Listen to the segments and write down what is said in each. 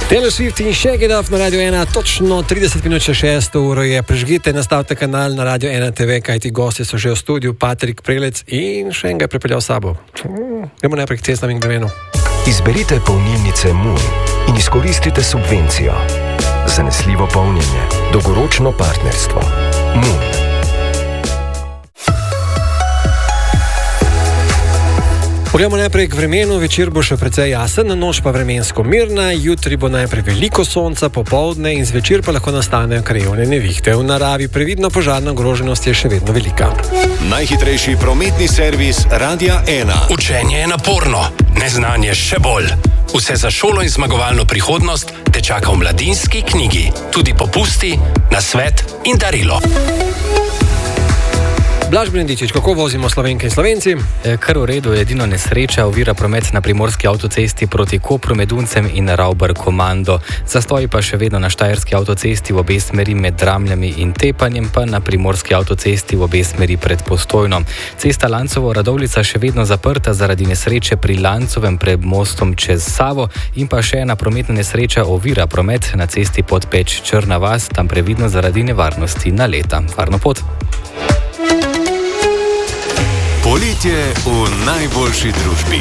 Taylor Swift in Shake It Off na Radio 1, točno 30 minut še 6 uro je. Prežgite, nastavite kanal na Radio 1 TV, kajti gosti so že v studiu, Patrik Prelec in še enega je pripeljal s sabo. Gremo najprej k cestnem in vremenu. Izberite polnilnice Moon in izkoristite subvencijo. Zanesljivo polnjenje, dolgoročno partnerstvo. Moon. Poglejmo najprej k vremenu, večer bo še precej jasen, noč pa vremensko mirna, jutri bo najprej veliko sonca, popoldne in zvečer pa lahko nastanejo krajevne nevihte. V naravi previdno, požarna ogroženost je še vedno velika. Najhitrejši prometni servis Radia 1. Učenje je naporno, neznanje še bolj. Vse za šolo in zmagovalno prihodnost te čaka v Mladinski knjigi. Tudi popusti, nasvet in darilo. Blaž Brendičič, kako vozimo Slovenke in Slovenci? Kar v redu, edino nesreča ovira promet na primorski avtocesti proti Kopru med Uncem in Rauber Komando. Zastoji pa še vedno na štajerski avtocesti v obe smeri med Dramljami in Tepanjem, pa na primorski avtocesti v obe smeri pred Postojno. Cesta Lancovo-Radovljica še vedno zaprta zaradi nesreče pri Lancovem pred mostom čez Savo in pa še ena prometna nesreča ovira promet na cesti Podpeč Črna vas, tam previdno zaradi nevarnosti naleta. Varno pot. Poletje v najboljši družbi.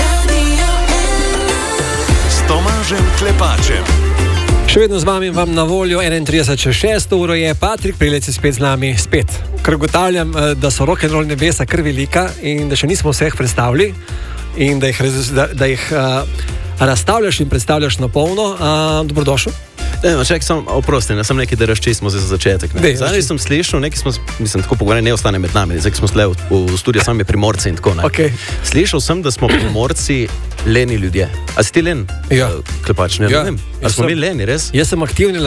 S Tomažem Klepačem. Še vedno z vami vam na voljo 31.6 uro je Patrik Prelec spet z nami. Spet. Ker ugotavljam, da so rock'n'roll nebesa kar velika in da še nismo vseh predstavili in da jih razstavljaš in predstavljaš na polno. Dobrodošel. Čekaj, oprosti, ne sem nekaj, da razčistimo za začetek. Zdaj sem slišal, mislim, tako pogovarjali, ne ostane med nami, zdaj smo šli v studio sami Primorci in tako naprej. Okay. Slišal sem, da smo Primorci leni ljudje. A si ti len? Ja. Klepač, ne vem. A smo mi leni, res? Jaz sem aktivni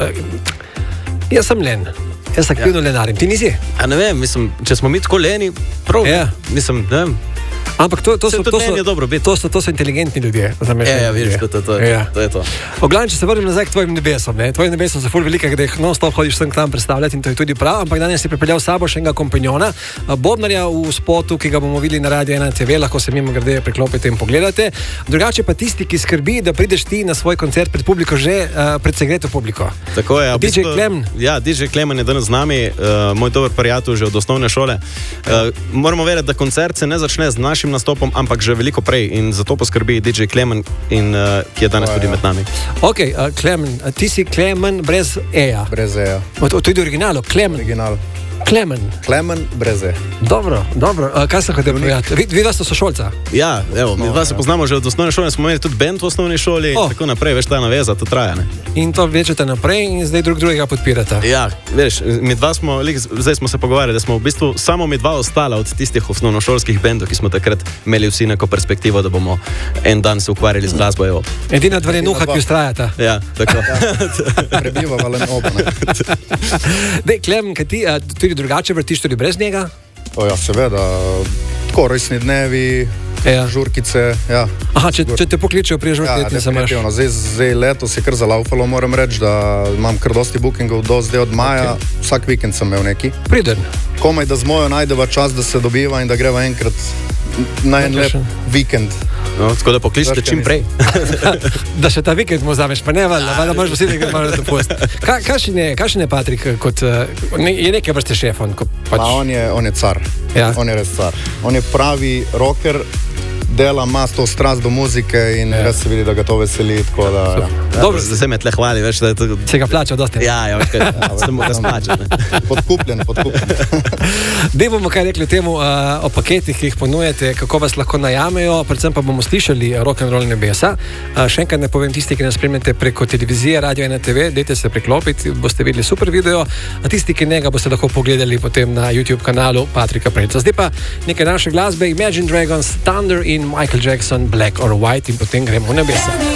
jaz sem len. Jaz aktivno lenarim. Ti nisi? A ne vem, mislim, če smo mi tako leni, prav, mislim, ne vem. Ampak to so inteligentni ljudje. Ja, vidiš, to je to. Oglavnem, če se vrnem nazaj k tvojim nebesom. Tvoji nebesa so ful velike, da jih non-stop hodiš sem k tam predstavljati in to je tudi prav, ampak danes si pripeljal s sabo še enega kompanjona, Bobnarja v spotu, ki ga bomo videli na Radio 1 TV, lahko se mimo grede preklopite in pogledate. Drugače pa tisti, ki skrbi, da prideš ti na svoj koncert pred publiko, že pred segreto publiko. Tako je. DJ Klemen. Ja, DJ Klemen je danes z nami, moj dober prijatelj že od osnovne šole. Moramo vedeti, da koncert se ne začne z našim nastopom, ampak že veliko prej in zato poskrbi DJ Klemen, ki je danes tudi med nami. Ok, Klemen, ti si Klemen brez E-ja. Brez E-ja. To je originalo, Klemen. Original. Klemen brez E. Dobro. Kaj sem hotel povedati? Vi dva ste sošolca? Ja, evo, mi dva se poznamo že od osnovne šole, smo imeli tudi band v osnovni šoli in tako naprej, veš, ta naveza, to traja, ne? In to vlečete naprej in zdaj drugega podpirate. Ja, veš, mi dva smo, zdaj smo se pogovarjali, da smo v bistvu samo mi dva ostala od tistih osnovnošolskih bandov, ki smo takrat imeli vsi neko perspektivo, da bomo en dan se ukvarjali z glasbo, evo. Edina dva lenuha, ki ustrajata. Ja, tako. Prebivava le oba, ne? Dej, Klemen, kaj ti tudi drugače vrtiš tudi brez njega? Ja, seveda, tako rojstni dnevi, žurkice, ja. Aha, če te pokličejo pri žurketni se imaš. Zdaj letos je kar zalaufalo, moram reči, da imam kar dosti bookingov zdaj od maja, vsak vikend sem imel neki. Priden. Komaj, da z mojo najdeva čas, da se dobiva in da greva enkrat na en lep vikend. No, tako da pokličite čim prej. Da še ta vikend mu vzameš, pa ne valjda, da imaš vsi nekaj malo dopust. Kakšen je Patrik, je nekaj vrste šef? On je car, on je res car. On je pravi rocker, dela, ima to strast do muzike in res se vidi, da ga to veseli. Dobro, zdaj se me tle hvali, veš, da je to... Se ga plačal dosti. Ja, veš, da mu ga splača. Podkupljen. Dej bomo kaj rekli temu o paketih, ki jih ponujete, kako vas lahko najamejo, predvsem pa bomo slišali rock'n'roll nebesa. Še enkrat ne povem tisti, ki nas spremljate preko televizije Radio 1 TV, dejte se preklopiti, boste videli super video, a tisti, ki ne ga boste lahko pogledali potem na YouTube kanalu Patrika Prelca. Zdaj pa nekaj naše glasbe, Imagine Dragons, Thunder in Michael Jackson, Black or White in potem gremo v nebesa.